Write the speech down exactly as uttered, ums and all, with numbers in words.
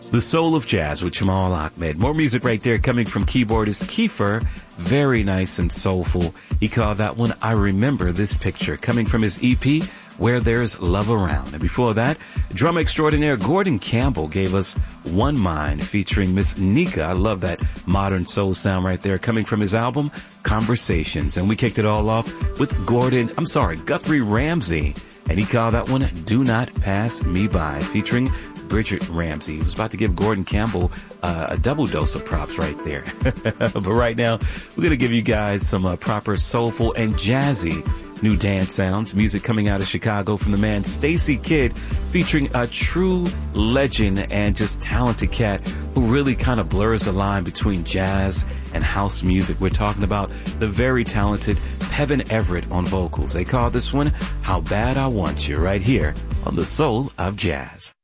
The Soul of Jazz with Jamal Ahmed. More music right there coming from keyboardist Kiefer. Very nice and soulful. He called that one I Remember This Picture, coming from his E P, Where There's Love Around. And before that, drum extraordinaire Gordon Campbell gave us One Mind featuring Miss Nika. I love that modern soul sound right there, coming from his album Conversations. And we kicked it all off with Gordon, I'm sorry, Guthrie Ramsey. And he called that one Do Not Pass Me By, featuring Bridget Ramsey. He was about to give Gordon Campbell uh, a double dose of props right there. But right now, we're going to give you guys some uh, proper soulful and jazzy new dance sounds. Music coming out of Chicago from the man Stacy Kidd, featuring a true legend and just talented cat who really kind of blurs the line between jazz and house music. We're talking about the very talented Pevin Everett on vocals. They call this one How Bad I Want You, right here on The Soul of Jazz.